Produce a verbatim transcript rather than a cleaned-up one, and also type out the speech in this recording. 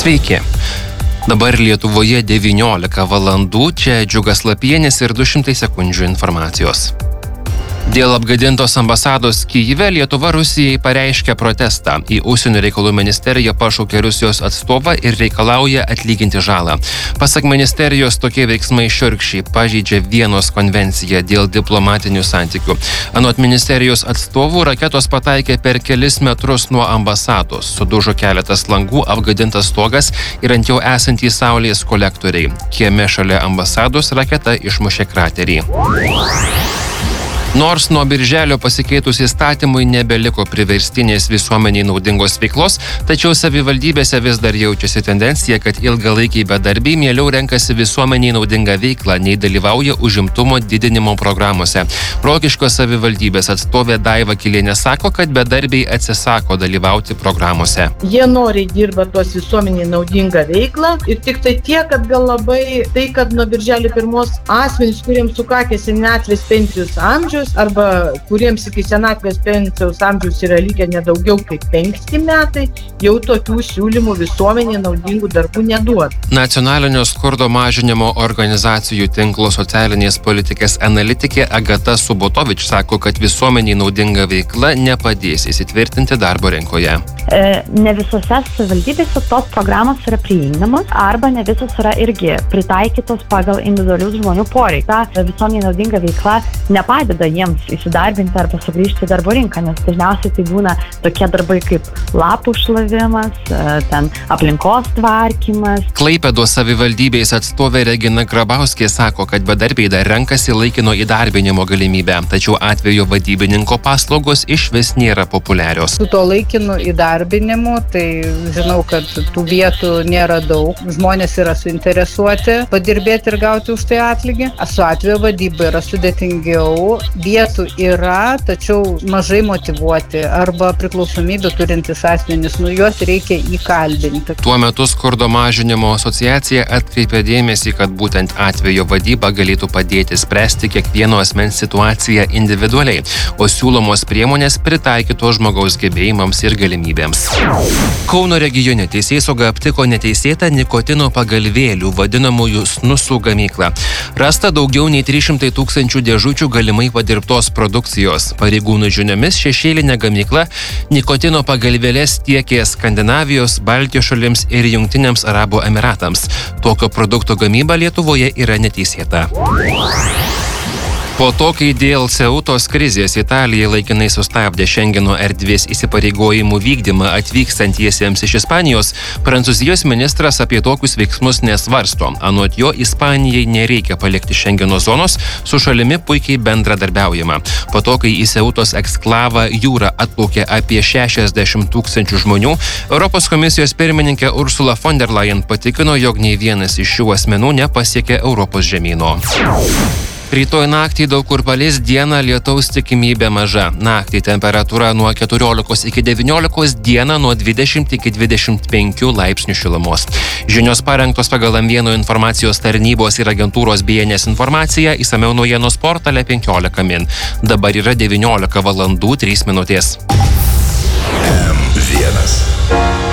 Sveiki. Dabar Lietuvoje devyniolika valandų, čia Džiugas Lapienis ir du šimtai sekundžių informacijos. Dėl apgadintos ambasados Kyjive Lietuva Rusijai pareiškė protestą. Į Užsienio reikalų ministeriją pašaukė Rusijos atstovą ir reikalauja atlyginti žalą. Pasak ministerijos, tokie veiksmai šiurkščiai pažeidžia Vienos konvenciją dėl diplomatinių santykių. Anot ministerijos atstovų, raketos pataikė per kelis metrus nuo ambasados. Sudužo keletas langų, apgadintas stogas ir ant jo esantys saulės kolektoriai. Kieme šalia ambasados raketa išmušė kraterį. Nors nuo birželio pasikeitus įstatymui nebeliko priverstinės visuomeniai naudingos veiklos, tačiau savivaldybėse vis dar jaučiasi tendencija, kad ilgalaikiai bedarbiai mieliau renkasi visuomeniai naudingą veiklą, nei dalyvauja užimtumo didinimo programuose. Rokiškio savivaldybės atstovė Daiva Kilienė sako, kad bedarbiai atsisako dalyvauti programuose. Jie noriai dirba tuos visuomeniai naudingą veiklą ir tik tai tiek, kad gal labai tai, kad nuo birželio pirmos asmenys, kuriems sukakė senatvės pensijos amžius, arba kuriems iki senatvės pensijos amžiaus yra likę nedaugiau kaip penki metai, jau tokių siūlymų visuomenė naudingų darbų neduoda. Nacionalinio skurdo mažinimo organizacijų tinklo socialinės politikės analitikė Agata Subotovič sako, kad visuomeniai naudinga veikla nepadės įsitvirtinti darbo rinkoje. E, ne visose savivaldybėse tos programos yra prieinamos arba ne visos yra irgi pritaikytos pagal individualius žmonių poreikius. Ta visuomeniai naudinga veikla nepadeda jiems įsidarbinti arba sugrįžti į darbo rinką, nes dažniausiai tai būna tokie darbai kaip lapų šlavimas, ten aplinkos tvarkymas. Klaipėdos savivaldybės atstovė Regina Grabauskė sako, kad bedarbiai dar renkasi laikino įdarbinimo galimybę, tačiau atvejo vadybininko paslaugos išvis nėra populiarios. Su to laikinu įdarbinimu, tai žinau, kad tų vietų nėra daug, žmonės yra suinteresuoti padirbėti ir gauti už tai atlygį. Su atvejo vadyba yra sudėtingiau. Vietų yra, tačiau mažai motyvuoti arba priklausomybę turintys asmenys, nu juos reikia įkalbinti. Tuo metu Skurdo mažinimo asociacija atkreipė dėmesį, kad būtent atvejo vadyba galėtų padėti spręsti kiekvieno asmens situaciją individualiai, o siūlomos priemonės pritaikytos žmogaus gebėjimams ir galimybėms. Kauno regione teisėsauga aptiko neteisėtą nikotino pagalvėlių, vadinamųjų snusų gamyklą. Rasta daugiau nei trys šimtai tūkstančių dėžučių galimai padirbtos produkcijos. Pareigūnų žiniomis šešėlinė gamykla nikotino pagalvėlės tiekė Skandinavijos, Baltijos šalims ir Jungtiniams Arabų Emiratams. Tokio produkto gamyba Lietuvoje yra neteisėta. Po to, kai dėl Ceutos krizės Italija laikinai sustabdė Šengeno erdvės įsipareigojimų vykdymą atvykstantiesiems iš Ispanijos, Prancūzijos ministras apie tokius veiksmus nesvarsto. Anot jo, Ispanijai nereikia palikti Šengeno zonos, su šalimi puikiai bendradarbiaujama. Po to, kai į Ceutos eksklavą jūrą atplaukė apie šešiasdešimt tūkstančių žmonių, Europos komisijos pirmininkė Ursula von der Leyen patikino, jog nei vienas iš šių asmenų nepasiekė Europos žemyno. Rytoj naktį daug kur palis, dieną lietaus tikimybė maža. Naktį temperatūra nuo keturiolikos iki devyniolikos, dieną nuo dvidešimt iki dvidešimt penkių laipsnių šilumos. Žinios parengtos pagal M vienas informacijos tarnybos ir agentūros B N S informaciją, išsamiau naujienos portale penkiolika min. Dabar yra devyniolika valandų trys minutės. M vienas.